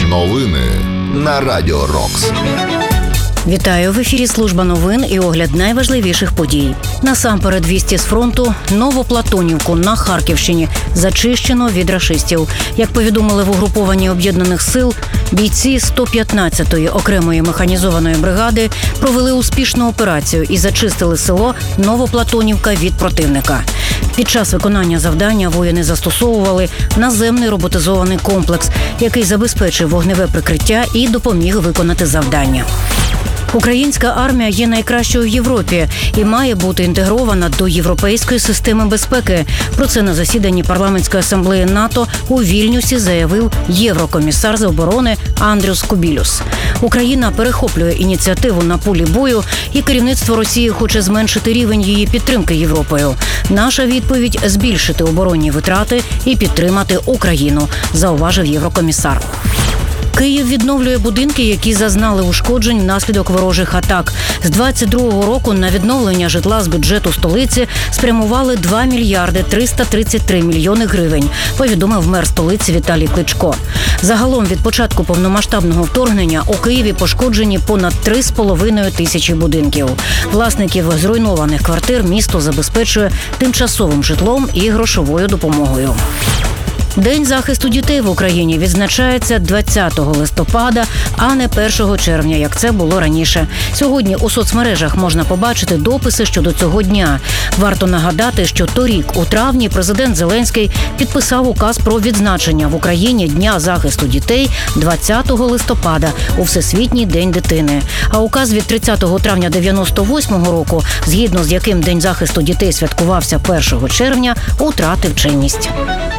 Новини на Радіо Рокс. Вітаю! В ефірі служба новин і огляд найважливіших подій. Насамперед вісті з фронту. Новоплатонівку на Харківщині зачищено від рашистів. Як повідомили в угрупованні Об'єднаних сил, бійці 115-ї окремої механізованої бригади провели успішну операцію і зачистили село Новоплатонівка від противника. Під час виконання завдання воїни застосовували наземний роботизований комплекс, який забезпечив вогневе прикриття і допоміг виконати завдання. Українська армія є найкращою в Європі і має бути інтегрована до європейської системи безпеки. Про це на засіданні парламентської асамблеї НАТО у Вільнюсі заявив єврокомісар з оборони Андрюс Кубілюс. Україна перехоплює ініціативу на полі бою, і керівництво Росії хоче зменшити рівень її підтримки Європою. Наша відповідь – збільшити оборонні витрати і підтримати Україну, зауважив єврокомісар. Київ відновлює будинки, які зазнали ушкоджень внаслідок ворожих атак. З 22-го року на відновлення житла з бюджету столиці спрямували 2 мільярди 333 мільйони гривень, повідомив мер столиці Віталій Кличко. Загалом від початку повномасштабного вторгнення у Києві пошкоджені понад 3,5 тисячі будинків. Власників зруйнованих квартир місто забезпечує тимчасовим житлом і грошовою допомогою. День захисту дітей в Україні відзначається 20 листопада, а не 1 червня, як це було раніше. Сьогодні у соцмережах можна побачити дописи щодо цього дня. Варто нагадати, що торік у травні президент Зеленський підписав указ про відзначення в Україні Дня захисту дітей 20 листопада у Всесвітній день дитини. А указ від 30 травня 98-го року, згідно з яким День захисту дітей святкувався 1 червня, втратив чинність.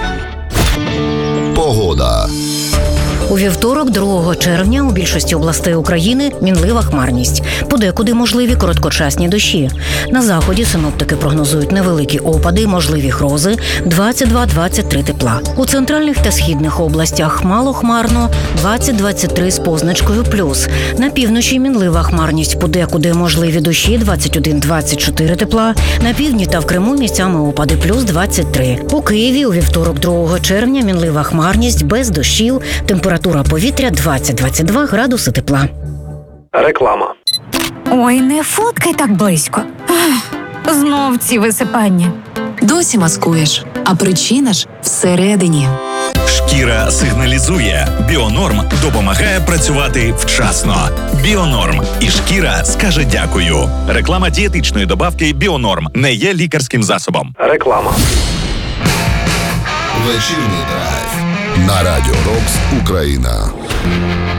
Погода. У вівторок, 2 червня, у більшості областей України мінлива хмарність. Подекуди можливі короткочасні дощі. На заході синоптики прогнозують невеликі опади, можливі грози, 22-23 тепла. У центральних та східних областях малохмарно, 20-23 з позначкою плюс. На півночі мінлива хмарність, подекуди можливі дощі, 21-24 тепла. На півдні та в Криму місцями опади, плюс 23. У Києві у вівторок, 2 червня, мінлива хмарність, без дощів, температура повітря 20-22 градуси тепла. Реклама. Ой, не фоткай так близько. Знов ці висипання. Досі маскуєш, а причина ж всередині. Шкіра сигналізує. Біонорм допомагає працювати вчасно. Біонорм. І шкіра скаже дякую. Реклама дієтичної добавки Біонорм не є лікарським засобом. Реклама. Вечірній драйв на Радіо Рокс Україна.